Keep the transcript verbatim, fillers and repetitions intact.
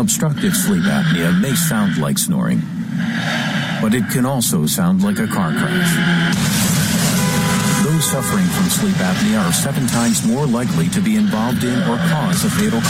Obstructive sleep apnea may sound like snoring, but it can also sound like a car crash. Those suffering from sleep apnea are seven times more likely to be involved in or cause a fatal